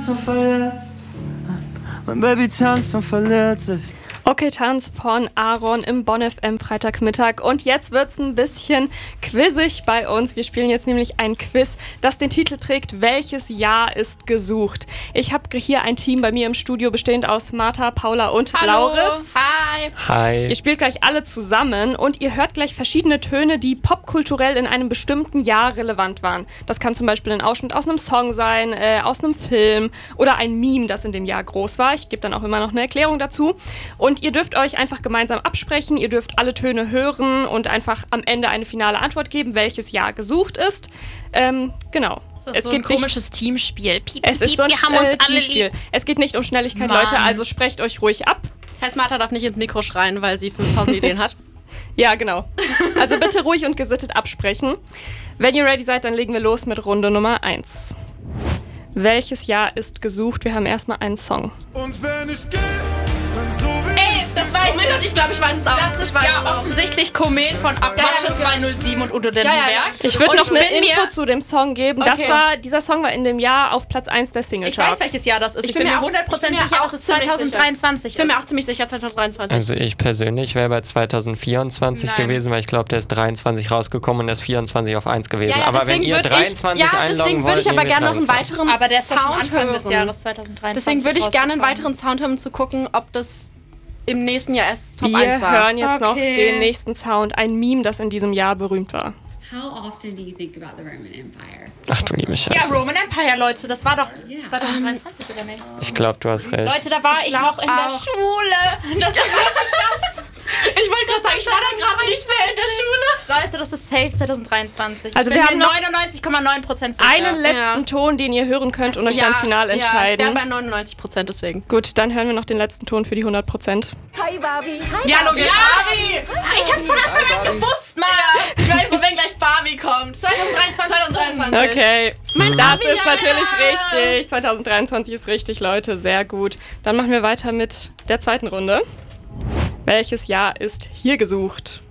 tanzt und verliert. Mein Baby tanzt und verliert sich. Okay, Tanz von Aaron im Bonn FM Freitagmittag. Und jetzt wird's ein bisschen quizzig bei uns. Wir spielen jetzt nämlich ein Quiz, das den Titel trägt: Welches Jahr ist gesucht? Ich habe hier ein Team bei mir im Studio bestehend aus Martha, Paula und Lauritz. Hi. Ihr spielt gleich alle zusammen und ihr hört gleich verschiedene Töne, die popkulturell in einem bestimmten Jahr relevant waren. Das kann zum Beispiel ein Ausschnitt aus einem Song sein, aus einem Film oder ein Meme, das in dem Jahr groß war. Ich gebe dann auch immer noch eine Erklärung dazu. Und ihr dürft euch einfach gemeinsam absprechen, ihr dürft alle Töne hören und einfach am Ende eine finale Antwort geben, welches Jahr gesucht ist. Genau. Das ist so ein komisches Teamspiel. Piep, es ist so ein wir haben uns alle lieb. Es geht nicht um Schnelligkeit, Leute, also sprecht euch ruhig ab. Das heißt, Martha darf nicht ins Mikro schreien, weil sie 5000 Ideen hat. Ja, genau. Also bitte ruhig und gesittet absprechen. Wenn ihr ready seid, dann legen wir los mit Runde Nummer 1. Welches Jahr ist gesucht? Wir haben erstmal einen Song. Und wenn ich gehe, dann so wie Das weiß Ich glaube, ich weiß es auch. Das ist ja offensichtlich Komet von Apache 207 und Udo Lindenberg. Ich würde noch eine bin Info zu dem Song geben. Okay. Dieser Song war in dem Jahr auf Platz 1 der Ich Singlecharts. weiß, welches Jahr das ist. Ich bin mir 100% sicher, dass es ziemlich 2023 Ich bin mir ist. auch ziemlich sicher, 2023. Also ich persönlich wäre bei 2024 Nein. gewesen, weil ich glaube, der ist 23 rausgekommen und der ist 24 auf 1 gewesen. Ja, aber wenn deswegen ihr würd 23 einloggen deswegen wollt, würde ich aber nehmen wir gerne noch einen 23. weiteren Aber der ist doch schon Sound Anfang des hören. Jahres 2023 Deswegen würde ich gerne einen rausgekommen. weiteren Sound hören, um zu gucken, ob das im nächsten Jahr erst Top Wir 1 war. hören jetzt noch den nächsten Sound. Ein Meme, das in diesem Jahr berühmt war. How often do you think about the Roman Empire? Ach du liebe Scheiße. Ja, Roman Empire, Leute, das war doch 2023, oder nicht? Ich glaube, du hast recht. Leute, da war ich noch in der Schule. Das Ich wollte gerade sagen, ich war da gerade nicht mehr in der Schule. Leute, das ist safe 2023. Also ich wir bin haben mir noch 99,9% sicher. einen letzten Ton, den ihr hören könnt und euch dann final entscheiden. Ja, ich wäre bei 99%, deswegen. Gut, dann hören wir noch den letzten Ton für die 100%. Hi Barbie. Ja, logisch. Ja. Barbie! Ich hab's von Anfang an gewusst, Mann. Ich weiß so, wenn gleich Barbie kommt. 2023. Okay, das ist Barbie-Jahr. natürlich richtig. 2023 ist richtig, Leute. Sehr gut. Dann machen wir weiter mit der zweiten Runde. Welches Jahr ist hier gesucht?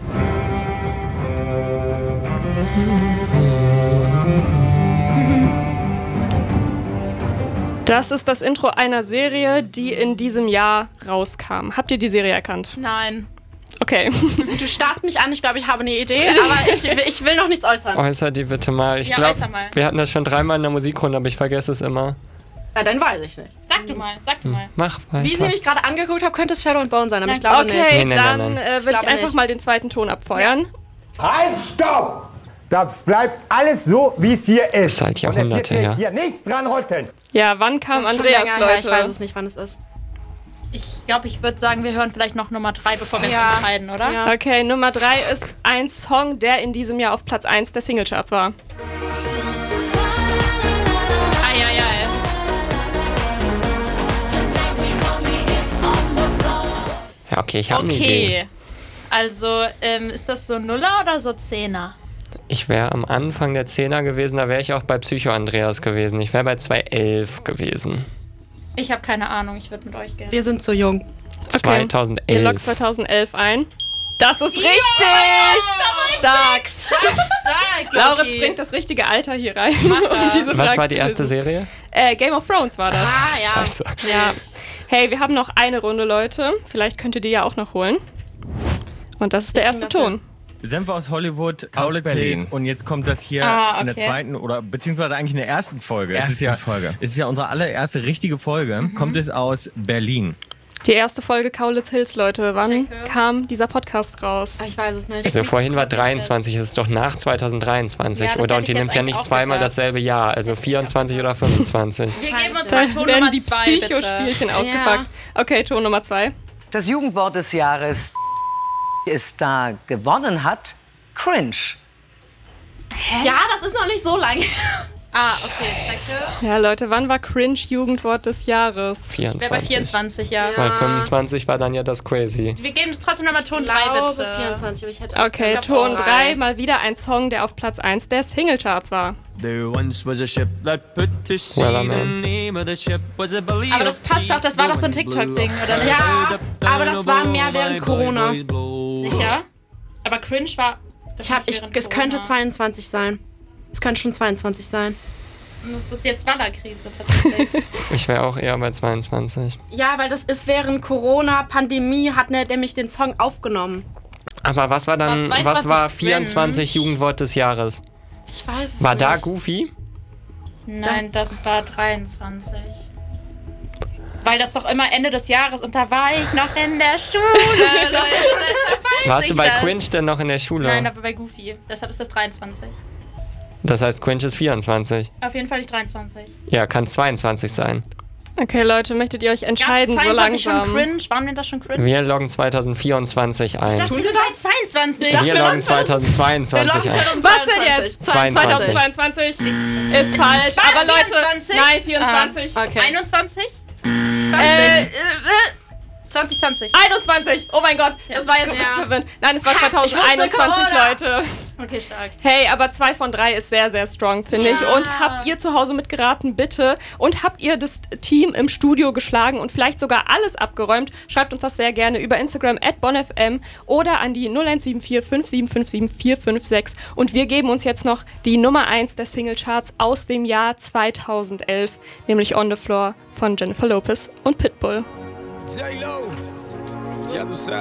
Das ist das Intro einer Serie, die in diesem Jahr rauskam. Habt ihr die Serie erkannt? Nein. Okay. Du starrst mich an, ich glaube, ich habe eine Idee, aber ich will noch nichts äußern. Äußer die bitte mal. Ich Ja, glaube, äußer mal. wir hatten das schon 3-mal in der Musikrunde, aber ich vergesse es immer. Ja, dann weiß ich nicht. Sag du mal. Mach weiter. Wie sie mich gerade angeguckt hat, könnte es Shadow and Bone sein, aber ich glaube nicht. Okay, Nee, dann nein. würde ich glaube einfach nicht. mal den zweiten Ton abfeuern. Halt, stopp! Das bleibt alles so, wie es hier ist. ist halt Und es wird Jahrhunderte mir her. hier nichts dran rütteln. Ja, wann kam Das ist schon Andreas, länger her, Leute? ich weiß es nicht, wann es ist. Ich glaube, ich würde sagen, wir hören vielleicht noch Nummer 3, bevor wir uns Ja. entscheiden, oder? Ja. Okay, Nummer 3 ist ein Song, der in diesem Jahr auf Platz 1 der Singlecharts war. Eieiei. Ja, okay, ich habe eine Idee. Okay. Also, ist das so Nuller oder so Zehner? Ich wäre am Anfang der 10er gewesen, da wäre ich auch bei Psycho Andreas gewesen. Ich wäre bei 211 gewesen. Ich habe keine Ahnung, ich würde mit euch gehen. Wir sind zu jung. 2011. Ihr loggt 2011 ein. Das ist richtig! Stark! Lauritz bringt das richtige Alter hier rein. Um diese Was Frage war die zu erste lösen. Serie? Game of Thrones war das. Ah, ja. Scheiße. Ja. Hey, wir haben noch eine Runde, Leute. Vielleicht könnt ihr die ja auch noch holen. Und das ist der erste das hin? Ton. Senf aus Hollywood, Kaulitz Berlin. Hills und jetzt kommt das hier in der zweiten oder beziehungsweise eigentlich in der ersten Folge. Es ist ja unsere allererste richtige Folge. Kommt es aus Berlin. Die erste Folge Kaulitz Hills, Leute. Wann kam dieser Podcast raus? Ich weiß es nicht. Also vorhin war 23, es ist doch nach 2023, Ja, das oder? hätte Und die ich nimmt jetzt ja eigentlich nicht auch zweimal gedacht. dasselbe Jahr, also 24 oder 25. Wir geben uns Da mal Ton werden Nummer die 2, bitte. Psychospielchen ausgepackt. Okay, Ton Nummer 2. Das Jugendwort des Jahres ist da gewonnen hat. Cringe. Ja, das ist noch nicht so lange. Ah, okay. Danke. Ja, Leute, wann war Cringe Jugendwort des Jahres? Wer bei 24. 24, ja. Weil 25 war dann ja das Crazy. Wir geben trotzdem nochmal Ton Ich 3, glaube bitte. 24, aber ich hätte Okay, ich glaub, Ton auch 3, mal wieder ein Song, der auf Platz 1 der Singlecharts war. There once was a ship that put to sea. Wellerman. The name of the ship was a belly Aber das of passt tea. doch, das war doch so ein TikTok-Ding, oder nicht? Ja, aber das war mehr während Corona. Sicher? Aber Cringe war... Es könnte 22 sein. Es könnte schon 22 sein. Das ist jetzt Wallerkrise tatsächlich. Ich wäre auch eher bei 22. Ja, weil das ist während Corona-Pandemie, hat er nämlich den Song aufgenommen. Aber was war dann, was war 24 Jugendwort des Jahres? Ich weiß es nicht. War da Goofy? Nein, das war 23. Weil das doch immer Ende des Jahres und da war ich noch in der Schule, Leute. Warst du bei Cringe denn noch in der Schule? Nein, aber bei Goofy. Deshalb ist das 23. Das heißt, Cringe ist 24. Auf jeden Fall nicht 23. Ja, kann 22 sein. Okay, Leute, möchtet ihr euch entscheiden, Gab's so 22 langsam? schon cringe? Waren wir da schon cringe? Wir loggen 2024 ein. Tun sie doch 22. Wir loggen 2022 ein. Was denn jetzt? 2022 ist falsch. Aber Leute, 24? nein, 24. Okay. 21? 2020. 21. Oh mein Gott, das war jetzt ein bisschen verwirrend. Nein, es war 2021, Leute. Okay, stark. Hey, aber 2 von 3 ist sehr, sehr strong, finde ich. Und habt ihr zu Hause mitgeraten, bitte? Und habt ihr das Team im Studio geschlagen und vielleicht sogar alles abgeräumt? Schreibt uns das sehr gerne über Instagram @bonfm oder an die 0174 5757 456. Und wir geben uns jetzt noch die Nummer 1 der Singlecharts aus dem Jahr 2011, nämlich On the Floor von Jennifer Lopez und Pitbull. J-Lo, ya tú sabes.